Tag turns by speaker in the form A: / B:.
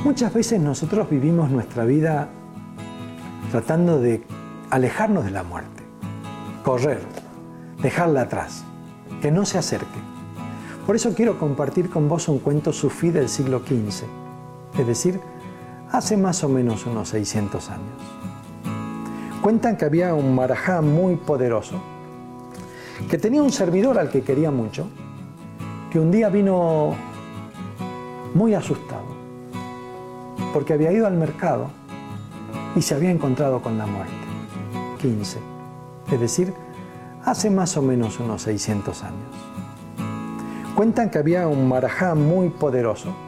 A: Muchas veces nosotros vivimos nuestra vida tratando de alejarnos de la muerte, correr, dejarla atrás, que no se acerque. Por eso quiero compartir con vos un cuento sufí del siglo XV, es decir, hace más o menos unos 600 años. Cuentan que había un marajá muy poderoso, que tenía un servidor al que quería mucho, que un día vino muy asustado, porque había ido al mercado y se había encontrado con la muerte. 15, es decir, hace más o menos unos 600 años. Cuentan que había un marajá muy poderoso,